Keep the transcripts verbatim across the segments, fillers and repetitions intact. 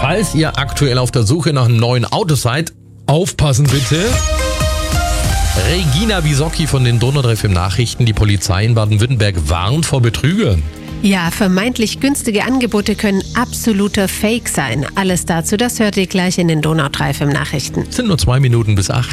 Falls ihr aktuell auf der Suche nach einem neuen Auto seid, aufpassen bitte. Regina Bisocchi von den Donau drei F M Nachrichten. Die Polizei in Baden-Württemberg warnt vor Betrügern. Ja, vermeintlich günstige Angebote können absoluter Fake sein. Alles dazu, das hört ihr gleich in den Donau drei F M Nachrichten. Es sind nur zwei Minuten bis acht.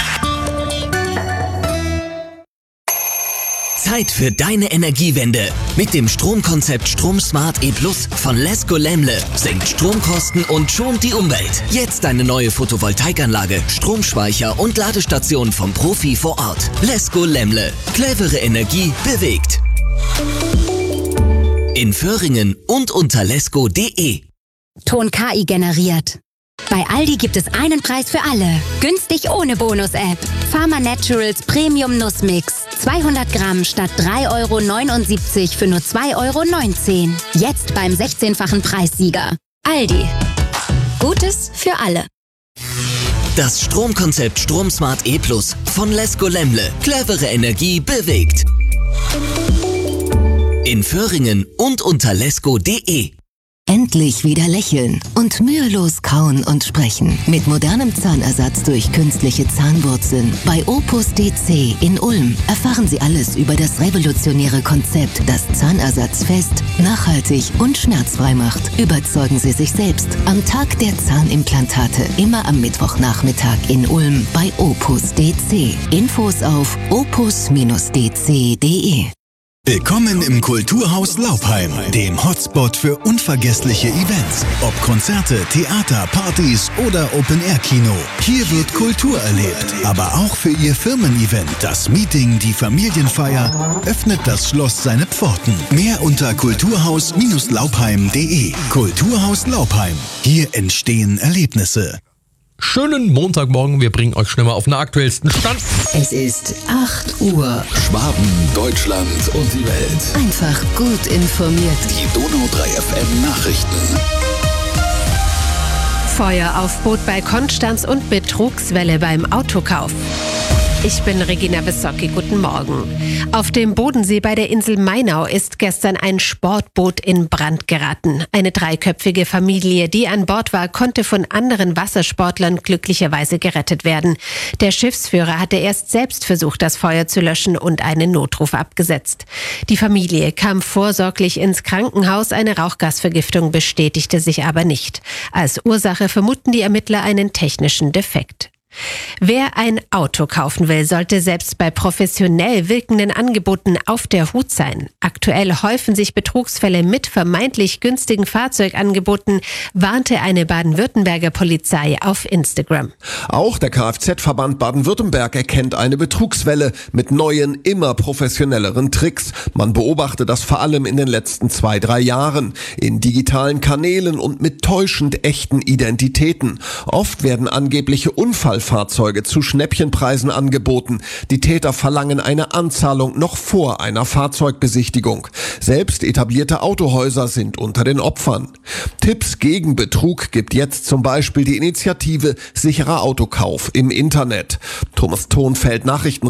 Zeit für deine Energiewende. Mit dem Stromkonzept StromSmart E Plus von Lesco Lemle senkt Stromkosten und schont die Umwelt. Jetzt eine neue Photovoltaikanlage, Stromspeicher und Ladestation vom Profi vor Ort. Lesco Lemle. Clevere Energie bewegt. In Föhringen und unter lesco punkt de. Ton K I generiert. Bei Aldi gibt es einen Preis für alle. Günstig ohne Bonus-App. Pharma Naturals Premium Nussmix. zweihundert Gramm statt drei Euro neunundsiebzig für nur zwei Euro neunzehn. Jetzt beim sechzehnfachen Preissieger. Aldi. Gutes für alle. Das Stromkonzept StromSmart E Plus von Lesco Lemle. Clevere Energie bewegt. In Föhringen und unter lesco punkt de. Endlich wieder lächeln und mühelos kauen und sprechen. Mit modernem Zahnersatz durch künstliche Zahnwurzeln. Bei Opus D C in Ulm erfahren Sie alles über das revolutionäre Konzept, das Zahnersatz fest, nachhaltig und schmerzfrei macht. Überzeugen Sie sich selbst am Tag der Zahnimplantate. Immer am Mittwochnachmittag in Ulm bei Opus D C. Infos auf opus Bindestrich d c punkt de. Willkommen im Kulturhaus Laupheim, dem Hotspot für unvergessliche Events. Ob Konzerte, Theater, Partys oder Open-Air-Kino. Hier wird Kultur erlebt, aber auch für Ihr Firmen-Event, das Meeting, die Familienfeier, öffnet das Schloss seine Pforten. Mehr unter kulturhaus Bindestrich laupheim punkt de. Kulturhaus Laupheim. Hier entstehen Erlebnisse. Schönen Montagmorgen, wir bringen euch schnell mal auf den aktuellsten Stand. Es ist acht Uhr. Schwaben, Deutschland und die Welt. Einfach gut informiert. Die Donau drei F M Nachrichten. Feueraufbot bei Konstanz und Betrugswelle beim Autokauf. Ich bin Regina Bisocchi, guten Morgen. Auf dem Bodensee bei der Insel Mainau ist gestern ein Sportboot in Brand geraten. Eine dreiköpfige Familie, die an Bord war, konnte von anderen Wassersportlern glücklicherweise gerettet werden. Der Schiffsführer hatte erst selbst versucht, das Feuer zu löschen und einen Notruf abgesetzt. Die Familie kam vorsorglich ins Krankenhaus, eine Rauchgasvergiftung bestätigte sich aber nicht. Als Ursache vermuten die Ermittler einen technischen Defekt. Wer ein Auto kaufen will, sollte selbst bei professionell wirkenden Angeboten auf der Hut sein. Aktuell häufen sich Betrugsfälle mit vermeintlich günstigen Fahrzeugangeboten, warnte eine Baden-Württemberger Polizei auf Instagram. Auch der Kfz-Verband Baden-Württemberg erkennt eine Betrugswelle mit neuen, immer professionelleren Tricks. Man beobachte das vor allem in den letzten zwei, drei Jahren. In digitalen Kanälen und mit täuschend echten Identitäten. Oft werden angebliche Unfallfahrzeuge Fahrzeuge zu Schnäppchenpreisen angeboten. Die Täter verlangen eine Anzahlung noch vor einer Fahrzeugbesichtigung. Selbst etablierte Autohäuser sind unter den Opfern. Tipps gegen Betrug gibt jetzt zum Beispiel die Initiative Sicherer Autokauf im Internet. Thomas Thonfeld, Nachrichten.